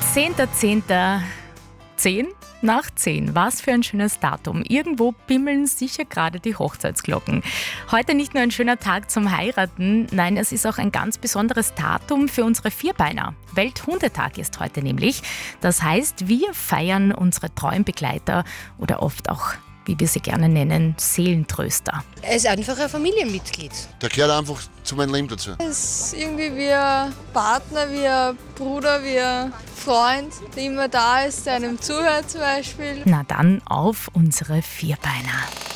10.10. 10 nach 10. Was für ein schönes Datum. Irgendwo bimmeln sicher gerade die Hochzeitsglocken. Heute nicht nur ein schöner Tag zum Heiraten, nein, es ist auch ein ganz besonderes Datum für unsere Vierbeiner. Welthundetag ist heute nämlich. Das heißt, wir feiern unsere treuen Begleiter oder oft auch, wie wir sie gerne nennen, Seelentröster. Er ist einfach ein Familienmitglied. Der gehört einfach zu meinem Leben dazu. Er ist irgendwie wie ein Partner, wie ein Bruder, wie ein Freund, der immer da ist, der einem zuhört zum Beispiel. Na dann auf unsere Vierbeiner.